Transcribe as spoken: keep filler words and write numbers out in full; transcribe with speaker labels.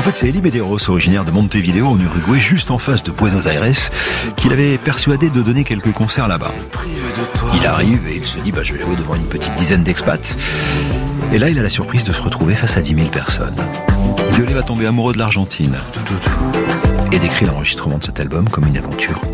Speaker 1: fait, c'est Elie Medeiros, originaire de Montevideo en Uruguay, juste en face de Buenos Aires, qu'il avait persuadé de donner quelques concerts là-bas. Il arrive et il se dit bah, « je vais jouer devant une petite dizaine d'expats ». Et là, il a la surprise de se retrouver face à dix mille personnes. Violet va tomber amoureux de l'Argentine et décrit l'enregistrement de cet album comme une aventure